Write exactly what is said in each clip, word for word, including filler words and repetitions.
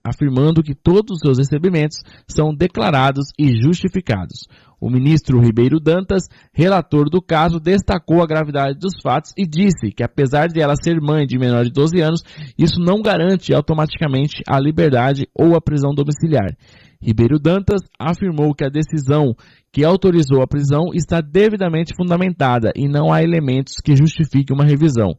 afirmando que todos os seus recebimentos são declarados e justificados. O ministro Ribeiro Dantas, relator do caso, destacou a gravidade dos fatos e disse que, apesar de ela ser mãe de menor de doze anos, isso não garante automaticamente a liberdade ou a prisão domiciliar. Ribeiro Dantas afirmou que a decisão que autorizou a prisão está devidamente fundamentada e não há elementos que justifiquem uma revisão.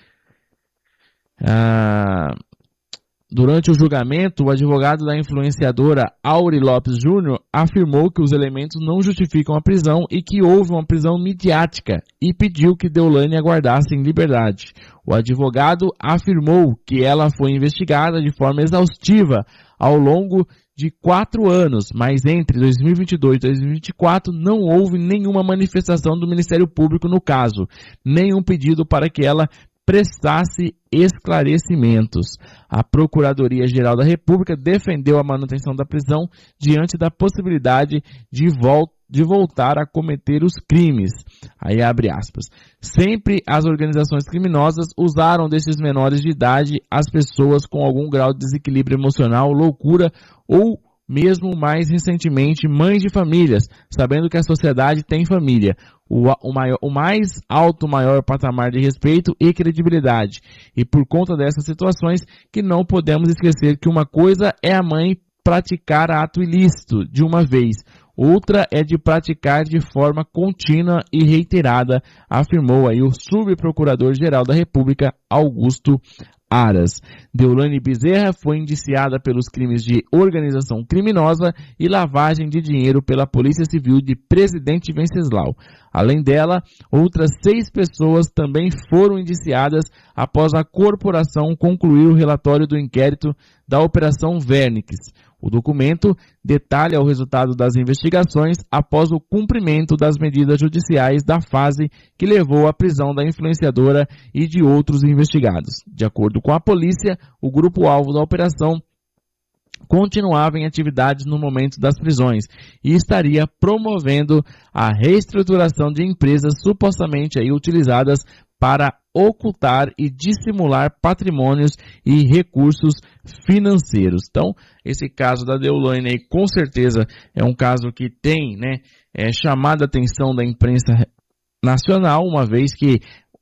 Ah... Durante o julgamento, o advogado da influenciadora Auri Lopes Júnior afirmou que os elementos não justificam a prisão e que houve uma prisão midiática e pediu que Deolane aguardasse em liberdade. O advogado afirmou que ela foi investigada de forma exaustiva ao longo de quatro anos, mas entre dois mil e vinte e dois e dois mil e vinte e quatro não houve nenhuma manifestação do Ministério Público no caso, nenhum pedido para que ela prestasse esclarecimentos. A Procuradoria-Geral da República defendeu a manutenção da prisão diante da possibilidade de, vol- de voltar a cometer os crimes. Aí abre aspas. Sempre as organizações criminosas usaram desses menores de idade as pessoas com algum grau de desequilíbrio emocional, loucura ou mesmo mais recentemente mães de famílias, sabendo que a sociedade tem família. O, o, maior, o mais alto, maior patamar de respeito e credibilidade. E por conta dessas situações que não podemos esquecer que uma coisa é a mãe praticar ato ilícito de uma vez, outra é de praticar de forma contínua e reiterada, afirmou aí o subprocurador-geral da República, Augusto Aras. Deolane Bezerra foi indiciada pelos crimes de organização criminosa e lavagem de dinheiro pela Polícia Civil de Presidente Venceslau. Além dela, outras seis pessoas também foram indiciadas após a corporação concluir o relatório do inquérito da Operação Vernix. O documento detalha o resultado das investigações após o cumprimento das medidas judiciais da fase que levou à prisão da influenciadora e de outros investigados. De acordo com a polícia, o grupo-alvo da operação continuava em atividades no momento das prisões e estaria promovendo a reestruturação de empresas supostamente aí utilizadas para ocultar e dissimular patrimônios e recursos financeiros. Então, esse caso da Deolane aí, com certeza é um caso que tem, né, é, chamado a atenção da imprensa nacional, uma vez que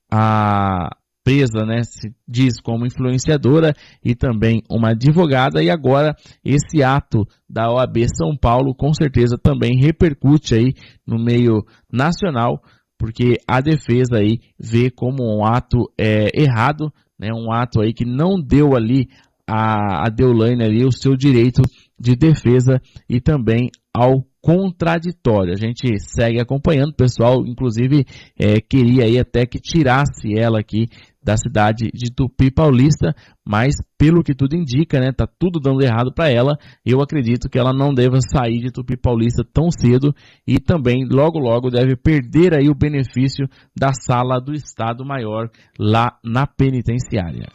a presa, né, se diz como influenciadora e também uma advogada, e agora esse ato da O A B São Paulo com certeza também repercute aí no meio nacional, porque a defesa aí vê como um ato é, errado, né, um ato aí que não deu ali a, a Deolane ali o seu direito de defesa e também ao contraditório. A gente segue acompanhando, o pessoal inclusive é, queria aí até que tirasse ela aqui da cidade de Tupi Paulista, mas pelo que tudo indica, né, tá tudo dando errado para ela. Eu acredito que ela não deva sair de Tupi Paulista tão cedo e também logo logo deve perder aí o benefício da sala do Estado Maior lá na penitenciária.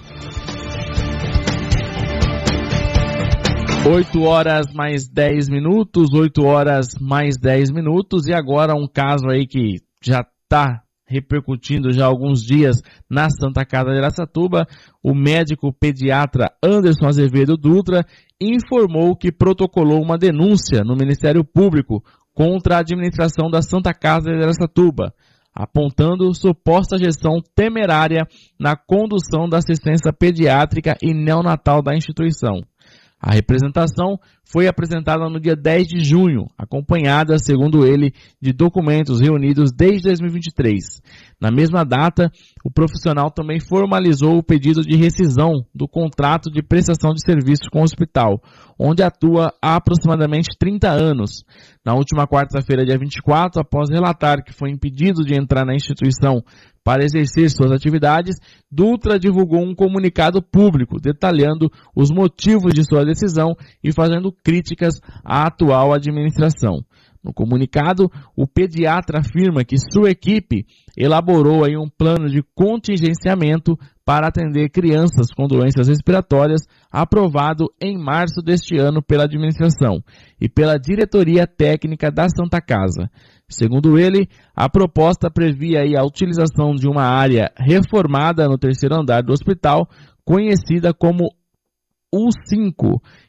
oito horas mais dez minutos, oito horas mais dez minutos, e agora um caso aí que já tá repercutindo já há alguns dias na Santa Casa de Araçatuba. O médico pediatra Anderson Azevedo Dutra informou que protocolou uma denúncia no Ministério Público contra a administração da Santa Casa de Araçatuba, apontando suposta gestão temerária na condução da assistência pediátrica e neonatal da instituição. A representação foi apresentada no dia dez de junho, acompanhada, segundo ele, de documentos reunidos desde dois mil e vinte e três. Na mesma data, o profissional também formalizou o pedido de rescisão do contrato de prestação de serviços com o hospital, onde atua há aproximadamente trinta anos. Na última quarta-feira, dia vinte e quatro, após relatar que foi impedido de entrar na instituição para exercer suas atividades, Dutra divulgou um comunicado público detalhando os motivos de sua decisão e fazendo críticas à atual administração. No comunicado, o pediatra afirma que sua equipe elaborou aí um plano de contingenciamento para atender crianças com doenças respiratórias, aprovado em março deste ano pela administração e pela diretoria técnica da Santa Casa. Segundo ele, a proposta previa aí a utilização de uma área reformada no terceiro andar do hospital, conhecida como U cinco,